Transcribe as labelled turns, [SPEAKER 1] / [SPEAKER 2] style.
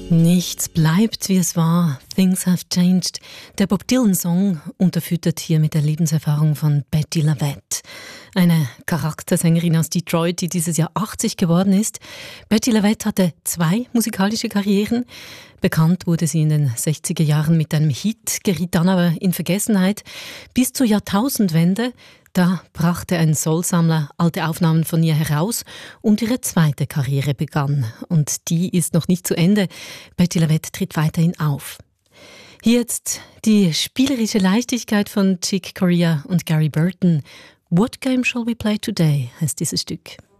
[SPEAKER 1] Nichts bleibt, wie es war. Things have changed. Der Bob Dylan-Song, unterfüttert hier mit der Lebenserfahrung von Bettye LaVette. Eine Charaktersängerin aus Detroit, die dieses Jahr 80 geworden ist. Bettye LaVette hatte 2 musikalische Karrieren. Bekannt wurde sie in den 60er Jahren mit einem Hit, geriet dann aber in Vergessenheit. Bis zur Jahrtausendwende, da brachte ein Soulsammler alte Aufnahmen von ihr heraus und ihre zweite Karriere begann. Und die ist noch nicht zu Ende. Bettye LaVette tritt weiterhin auf. Hier jetzt die spielerische Leichtigkeit von Chick Corea und Gary Burton. What Game Shall We Play Today heißt dieses Stück.